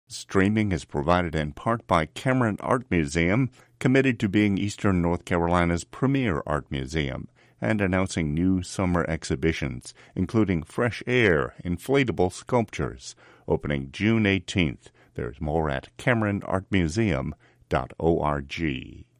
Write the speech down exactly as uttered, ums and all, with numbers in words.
Streaming is provided in part by Cameron Art Museum, committed to being Eastern North Carolina's premier art museum, and announcing new summer exhibitions, including Fresh Air Inflatable Sculptures, opening June eighteenth. There's more at cameron art museum dot org.